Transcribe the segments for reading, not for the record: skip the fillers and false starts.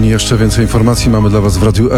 Jeszcze więcej informacji mamy dla Was w Radiu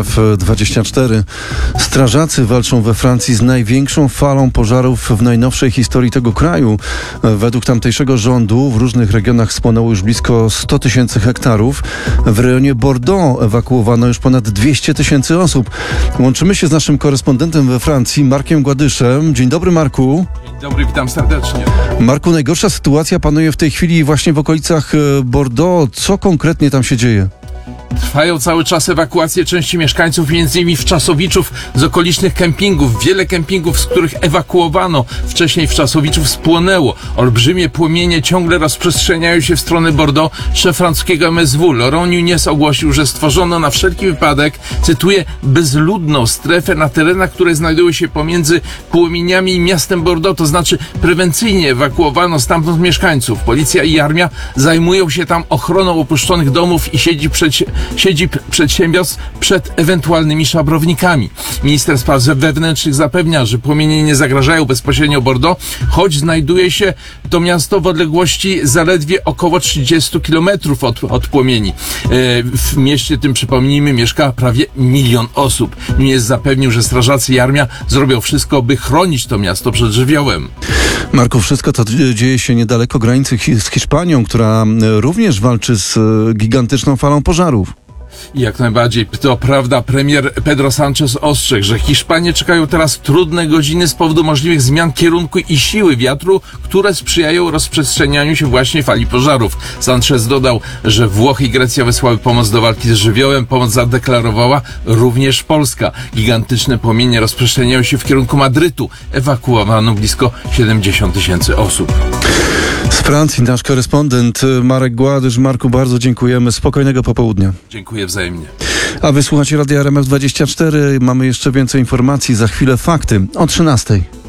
RMF24. Strażacy walczą we Francji z największą falą pożarów w najnowszej historii tego kraju. Według tamtejszego rządu w różnych regionach spłonęło już blisko 100 tysięcy hektarów. W rejonie Bordeaux ewakuowano już ponad 200 tysięcy osób. Łączymy się z naszym korespondentem we Francji, Markiem Gładyszem. Dzień dobry, Marku. Dzień dobry, witam serdecznie. Marku, najgorsza sytuacja panuje w tej chwili właśnie w okolicach Bordeaux. Co konkretnie tam się dzieje? Trwają cały czas ewakuacje części mieszkańców, m.in. Wczasowiczów z okolicznych kempingów. Wiele kempingów, z których ewakuowano wcześniej Wczasowiczów, spłonęło. Olbrzymie płomienie ciągle rozprzestrzeniają się w stronę Bordeaux. Szef francuskiego MSW Laurent Nunez ogłosił, że stworzono na wszelki wypadek, cytuję, bezludną strefę na terenach, które znajdują się pomiędzy płomieniami i miastem Bordeaux, to znaczy prewencyjnie ewakuowano stamtąd mieszkańców. Policja i armia zajmują się tam ochroną opuszczonych domów i siedzib przedsiębiorstw przed ewentualnymi szabrownikami. Minister spraw wewnętrznych zapewnia, że płomienie nie zagrażają bezpośrednio Bordeaux, choć znajduje się to miasto w odległości zaledwie około 30 kilometrów od płomieni. W mieście tym, przypomnijmy, mieszka prawie 1 milion osób. Nunez zapewnił, że strażacy i armia zrobią wszystko, by chronić to miasto przed żywiołem. Marku, wszystko to dzieje się niedaleko granicy z Hiszpanią, która również walczy z gigantyczną falą pożarów. Jak najbardziej. To prawda, premier Pedro Sánchez ostrzegł, że Hiszpanie czekają teraz trudne godziny z powodu możliwych zmian kierunku i siły wiatru, które sprzyjają rozprzestrzenianiu się właśnie fali pożarów. Sánchez dodał, że Włochy i Grecja wysłały pomoc do walki z żywiołem. Pomoc zadeklarowała również Polska. Gigantyczne płomienie rozprzestrzeniają się w kierunku Madrytu. Ewakuowano blisko 70 tysięcy osób. Z Francji nasz korespondent Marek Gładysz. Marku, bardzo dziękujemy. Spokojnego popołudnia. Dziękuję wzajemnie. A wysłuchacie Radia RMF24. Mamy jeszcze więcej informacji. Za chwilę fakty o 13:00.